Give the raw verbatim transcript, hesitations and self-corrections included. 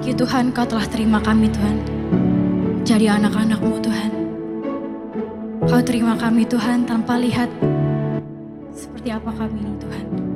Thank you Tuhan, Kau telah terima kami Tuhan. Jadi anak-anak-Mu Tuhan. Kau terima kami Tuhan tanpa lihat seperti apa kami ini Tuhan.